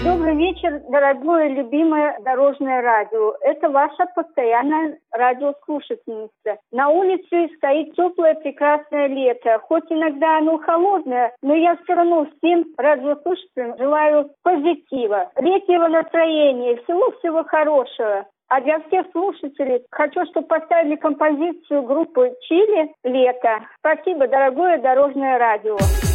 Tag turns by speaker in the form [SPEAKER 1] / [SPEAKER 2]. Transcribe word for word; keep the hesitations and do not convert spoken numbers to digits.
[SPEAKER 1] Добрый вечер, дорогое, любимое Дорожное радио. Это ваша постоянная радиослушательница. На улице стоит теплое, прекрасное лето. Хоть иногда оно холодное, но я все равно всем радиослушателям желаю позитива, летнего настроения, всего-всего хорошего. А для всех слушателей хочу, чтобы поставили композицию группы «Чили» «Лето». Спасибо, дорогое Дорожное радио.